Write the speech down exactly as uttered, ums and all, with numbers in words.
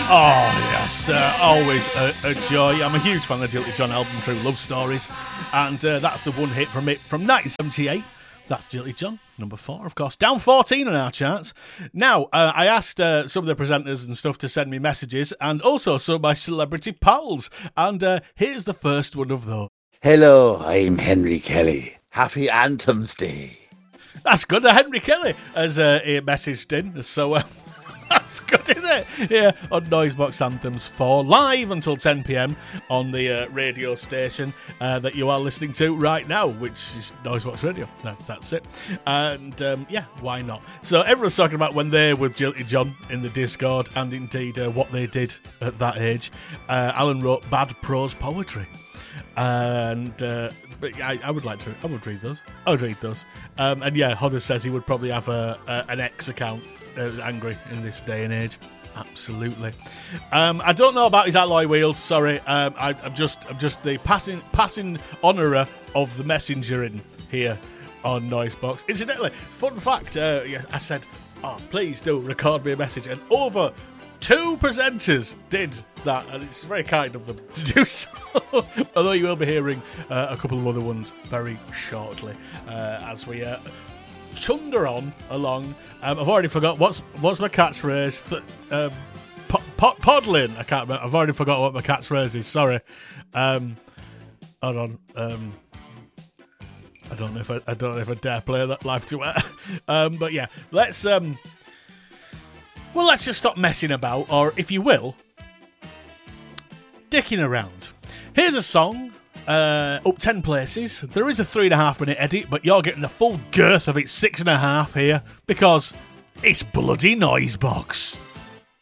Oh, yes, uh, always a, a joy. I'm a huge fan of the Jilty John album, True Love Stories, and uh, that's the one hit from it from nineteen seventy-eight. That's Jilty John, number four, of course. Down fourteen on our charts. Now, uh, I asked uh, some of the presenters and stuff to send me messages, and also some of my celebrity pals, and uh, here's the first one of those. Hello, I'm Henry Kelly. Happy Anthems Day. That's good. Uh, Henry Kelly has uh, messaged in, so... Uh, That's good, isn't it? Yeah, on Noisebox Anthems four, live until ten p.m. on the uh, radio station uh, that you are listening to right now, which is Noisebox Radio. That's, that's it. And um, yeah, why not? So everyone's talking about when they were Jilty John in the Discord, and indeed uh, what they did at that age. Uh, Alan wrote bad prose poetry. And uh, but I, I would like to, I would read those. I would read those. Um, and yeah, Hodder says he would probably have a, a an X account. Uh, angry in this day and age, absolutely. Um, I don't know about his alloy wheels. Sorry, um, I, I'm just I'm just the passing passing honourer of the messenger in here on Noisebox. Incidentally, fun fact: uh, I said, "Oh, please do record me a message," and over two presenters did that, and it's very kind of them to do so. Although you will be hearing uh, a couple of other ones very shortly uh, as we. Uh, chunder on along. Um, I've already forgot what's what's my catchphrase. Th- um, po- po- Podlin. I can't remember. I've already forgot what my catchphrase is. Sorry. Um, hold on. Um, I don't know if I, I don't know if I dare play that live to air. um, but yeah, let's um. Well, let's just stop messing about, or if you will, dicking around. Here's a song. Uh, up ten places. There is a three and a half minute edit, but you're getting the full girth of its six and a half here because it's bloody Noisebox.